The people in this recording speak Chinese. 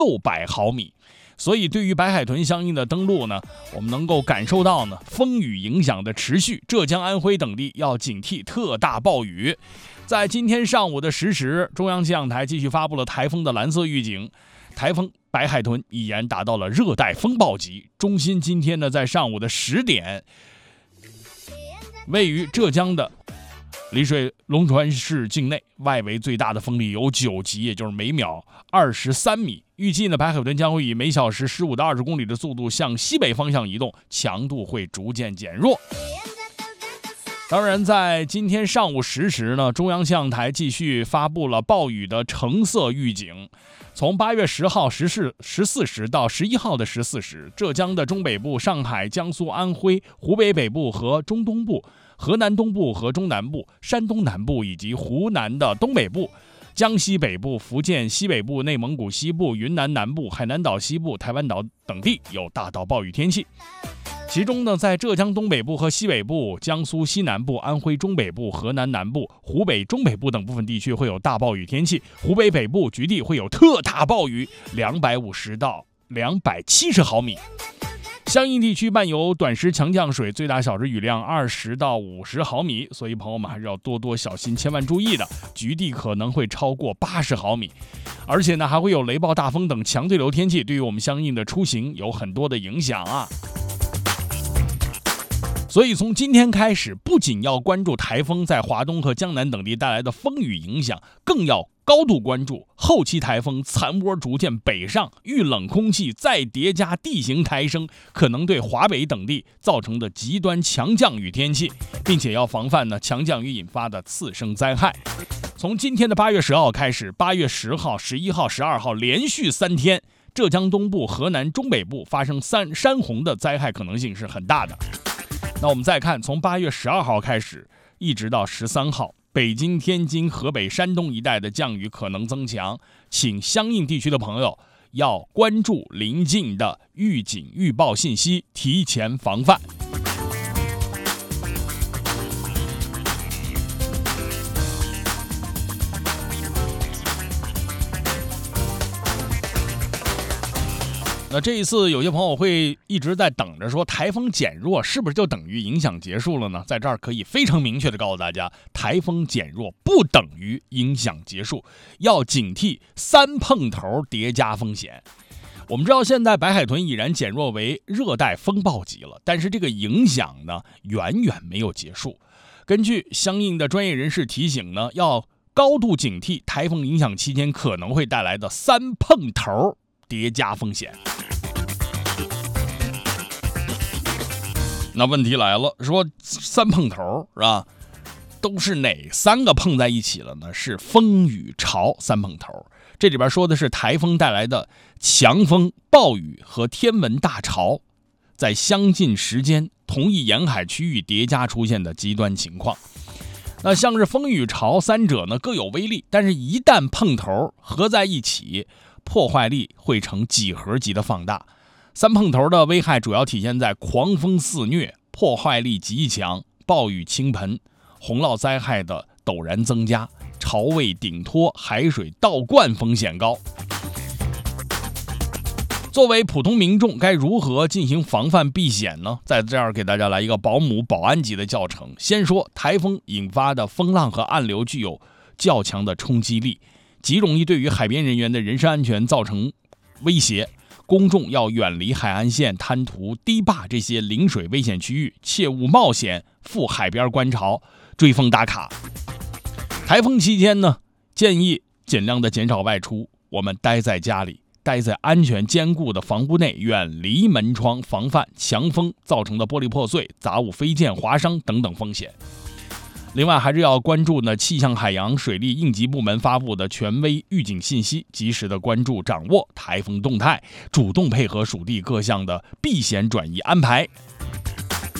600毫米。所以对于白海豚相应的登陆呢，我们能够感受到呢风雨影响的持续，浙江、安徽等地要警惕特大暴雨。在今天上午的10时，中央气象台继续发布了台风的蓝色预警，台风白海豚已然达到了热带风暴级，中心今天呢在上午的10点，位于浙江的丽水龙川市境内，外围最大的风力有9级，也就是每秒23米。预计呢，白海豚将会以每小时15到20公里的速度向西北方向移动，强度会逐渐减弱。当然，在今天上午10时呢，中央气象台继续发布了暴雨的橙色预警。从8月10号14时到11号的14时，浙江的中北部、上海、江苏、安徽、湖北北部和中东部、河南东部和中南部、山东南部以及湖南的东北部、江西北部、福建西北部、内蒙古西部、云南南部、海南岛西部、台湾岛等地有大到暴雨天气。其中呢，在浙江东北部和西北部、江苏西南部、安徽中北部、河南南部、湖北中北部等部分地区会有大暴雨天气，湖北北部局地会有特大暴雨，250到270毫米。相应地区伴有短时强降水，最大小时雨量20到50毫米，所以朋友们还是要多多小心，千万注意的，局地可能会超过80毫米。而且呢，还会有雷暴、大风等强对流天气，对于我们相应的出行有很多的影响啊。所以从今天开始，不仅要关注台风在华东和江南等地带来的风雨影响，更要高度关注后期台风残涡逐渐北上，遇冷空气再叠加地形抬升，可能对华北等地造成的极端强降雨天气，并且要防范强降雨引发的次生灾害。从今天的8月10号开始，8月10号、11号、12号连续3天，浙江东部、河南中北部发生山洪的灾害可能性是很大的。那我们再看，从8月12号开始一直到13号，北京、天津、河北、山东一带的降雨可能增强，请相应地区的朋友要关注临近的预警预报信息，提前防范。那这一次有些朋友会一直在等着说，台风减弱是不是就等于影响结束了呢？在这儿可以非常明确的告诉大家，台风减弱不等于影响结束，要警惕3碰头叠加风险。我们知道现在白海豚已然减弱为热带风暴级了，但是这个影响呢远远没有结束。根据相应的专业人士提醒呢，要高度警惕台风影响期间可能会带来的3碰头叠加风险。那问题来了，说3碰头是吧？都是哪3个碰在一起了呢？是风雨潮3碰头。这里边说的是台风带来的强风、暴雨和天文大潮，在相近时间、同一沿海区域叠加出现的极端情况。那像是风雨潮3者呢各有威力，但是一旦碰头合在一起，破坏力会呈几何级的放大。3碰头的危害主要体现在狂风肆虐、破坏力极强、暴雨倾盆、洪涝灾害的陡然增加、潮位顶托、海水倒灌风险高。作为普通民众，该如何进行防范避险呢？在这儿给大家来一个保姆保安级的教程。先说台风引发的风浪和暗流具有较强的冲击力，极容易对于海边人员的人身安全造成威胁。公众要远离海岸线、滩涂、堤坝这些临水危险区域，切勿冒险赴海边观潮、追风打卡。台风期间呢，建议尽量的减少外出，我们待在家里，待在安全坚固的房屋内，远离门窗，防范强风造成的玻璃破碎、杂物飞溅、划伤等等风险。另外还是要关注气象海洋水利应急部门发布的权威预警信息，及时的关注掌握台风动态，主动配合属地各项的避险转移安排。